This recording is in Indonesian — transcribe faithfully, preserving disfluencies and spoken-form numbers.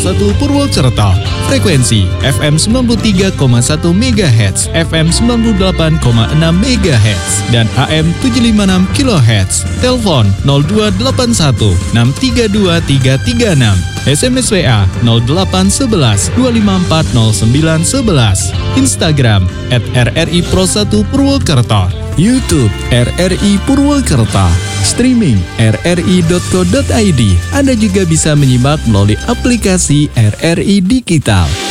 satu Purwokerto. Frekuensi F M sembilan puluh tiga koma satu megahertz, F M sembilan puluh delapan koma enam megahertz, dan A M tujuh ratus lima puluh enam kilohertz. Telepon nol dua delapan satu enam tiga dua tiga tiga enam. S M S W A nol delapan satu satu dua lima empat nol sembilan satu satu. Instagram at R R I Pro satu Purwokerto. YouTube R R I Purwokerto. Streaming r r i dot co dot i d. Anda juga bisa menyimak melalui aplikasi R R I Digital.